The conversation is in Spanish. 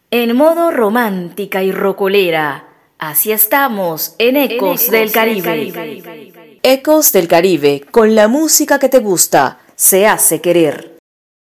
En modo romántica y rocolera, así estamos en Ecos del Caribe. Ecos del Caribe, con la música que te gusta, se hace querer.